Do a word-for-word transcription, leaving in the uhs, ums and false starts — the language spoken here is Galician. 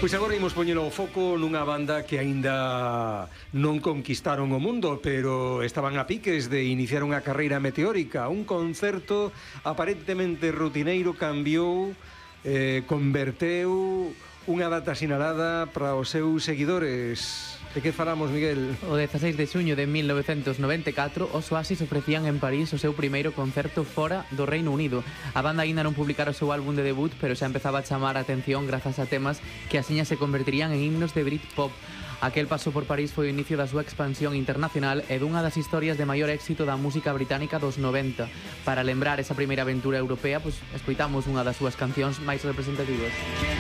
Pois agora imos poñelo o foco nunha banda que aínda non conquistaron o mundo, pero estaban a piques de iniciar unha carreira meteórica. Un concerto aparentemente rutineiro cambiou, eh, converteu unha data sinalada para os seus seguidores. De que falamos, Miguel? O dezaseis de xuño de mil novecentos noventa e catro, os Oasis ofrecían en París o seu primeiro concerto fora do Reino Unido. A banda aínda non publicara o seu álbum de debut, pero xa empezaba a chamar a atención grazas a temas que asiña se convertirían en himnos de Britpop. Aquel paso por París foi o inicio da súa expansión internacional e dunha das historias de maior éxito da música británica dos noventa. Para lembrar esa primeira aventura europea, pois escoitamos unha das súas cancións máis representativas.